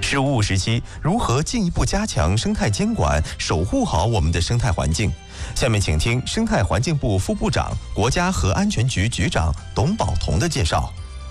“十五五”时期如何进一步加强生态监管，守护好我们的生态环境？下面请听生态环境部副部长、国家核安全局局长董宝同的介绍。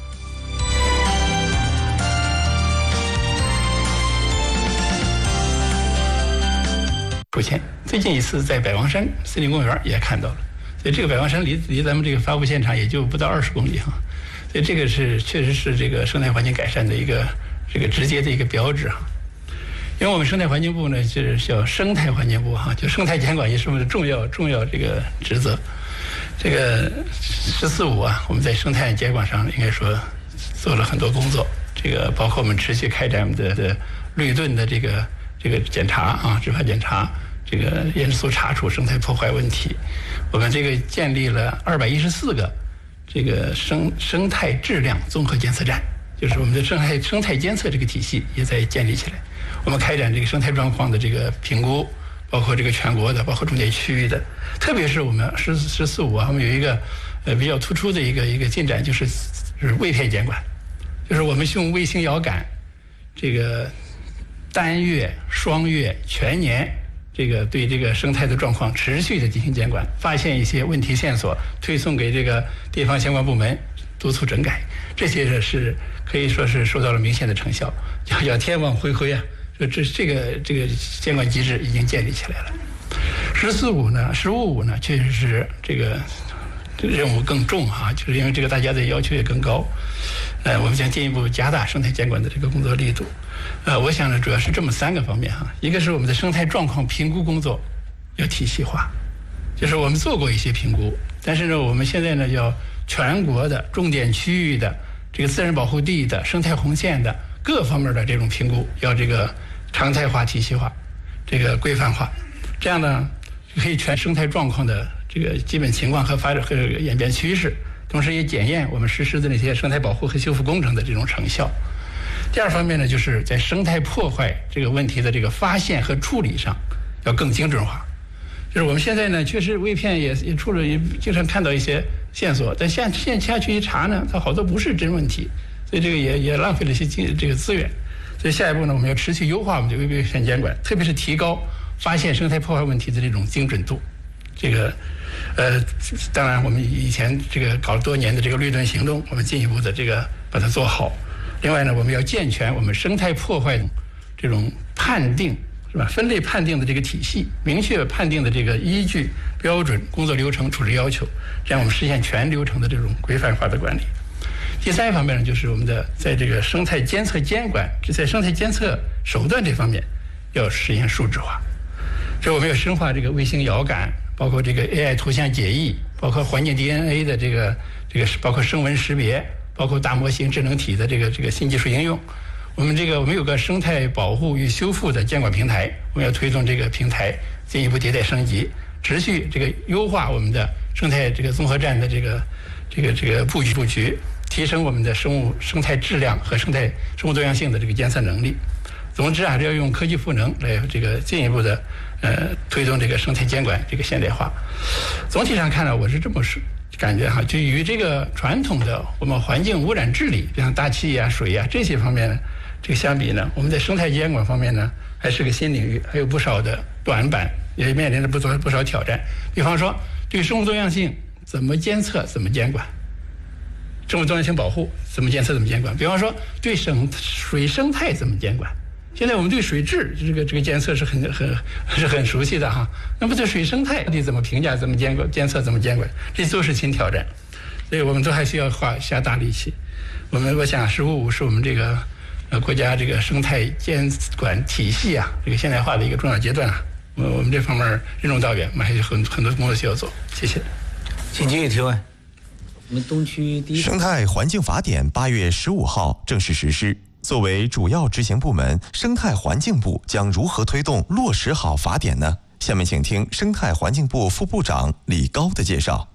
首先，最近一次在百王山森林公园也看到了，所以这个百王山离咱们这个发布现场也就不到20公里哈，所以这个确实是这个生态环境改善的一个直接的一个标志哈。因为我们生态环境部呢是叫生态环境部哈，就生态监管也是我们的重要这个职责。这个“14·5”啊，我们在生态监管上应该说做了很多工作，这个包括我们持续开展我们的绿盾的这个检查啊，执法检查，这个严肃查处生态破坏问题。我们这个建立了214个这个生态质量综合监测站，就是我们的生态监测这个体系也在建立起来。我们开展这个生态状况的这个评估，包括这个全国的，包括重点区域的，特别是我们“14·5”啊，我们有一个比较突出的一个进展，就是卫片监管，就是我们用卫星遥感这个单月、双月、全年，这个对这个生态的状况持续的进行监管，发现一些问题线索，推送给这个地方相关部门督促整改，这些是可以说是收到了明显的成效，叫天网恢恢啊！这个监管机制已经建立起来了。“14·5”呢，“15·5”呢，确实是这个任务更重哈，就是因为这个大家的要求也更高。我们将进一步加大生态监管的这个工作力度。我想呢，主要是这么3个方面哈。一个是我们的生态状况评估工作要体系化，就是我们做过一些评估，但是呢，我们现在呢要全国的重点区域的这个自然保护地的生态红线的各方面的这种评估要这个常态化、体系化，这个规范化，这样呢可以全生态状况的这个基本情况和发展和演变趋势，同时也检验我们实施的那些生态保护和修复工程的这种成效。第二方面呢，就是在生态破坏这个问题的这个发现和处理上要更精准化。就是我们现在呢，确实卫片也出了，也经常看到一些线索，但下去一查呢，它好多不是真问题，所以这个也浪费了一些这个资源。所以下一步呢，我们要持续优化我们的卫片监管，特别是提高发现生态破坏问题的这种精准度。这个当然我们以前这个搞了多年的这个绿盾行动，我们进一步的这个把它做好。另外呢，我们要健全我们生态破坏这种判定是吧？分类判定的这个体系，明确判定的这个依据、标准、工作流程、处置要求，这样我们实现全流程的这种规范化的管理。第3方面呢，就是我们的在这个生态监测监管，在生态监测手段这方面要实现数字化。所以我们要深化这个卫星遥感，包括这个 AI 图像解译，包括环境 DNA 的这个包括声纹识别，包括大模型智能体的这个新技术应用。我们有个生态保护与修復的监管平台，我们要推动这个平台进一步迭代升级，持续这个优化我们的生态这个综合站的这个布局，提升我们的生态质量和生物多样性的这个监测能力。总之还是要用科技赋能来这个进一步的推动这个生态监管这个现代化。总体上看呢，我是这么感觉哈，就与这个传统的我们环境污染治理，像大气呀、水呀这些方面这个相比呢，我们在生态监管方面呢还是个新领域，还有不少的短板，也面临着不少挑战。比方说，对生物多样性怎么监测、怎么监管？生物多样性保护怎么监测、怎么监管？比方说，对水生态怎么监管？现在我们对水质这个监测是很熟悉的哈，那么对水生态你怎么评价、怎么监测、怎么监管？这都是新挑战，所以我们都还需要下大力气。我想“15·5”是我们这个国家这个生态监管体系啊这个现代化的一个重要阶段啊。我们这方面任重道远，我们还有很多工作需要做。谢谢。 请继续提问。我们东区第一生态环境法典8月15号正式实施。作为主要执行部门，生态环境部将如何推动落实好法典呢？下面请听生态环境部副部长李高的介绍。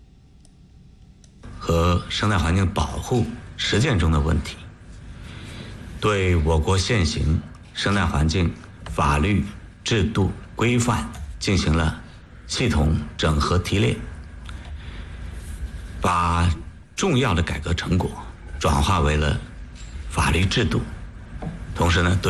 和生态环境保护实践中的问题，对我国现行生态环境法律制度规范进行了系统整合提炼，把重要的改革成果转化为了法律制度，同时呢，